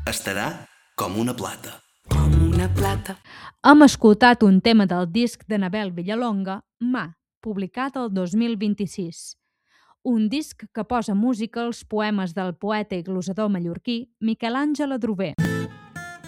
Estarà com una plata. Com una plata. Hem escoltat un tema del disc de Nabel Villalonga, Mà, publicat el 2026. Un disc que posa música als poemes del poeta i glosador mallorquí Miquel Àngel Adrover.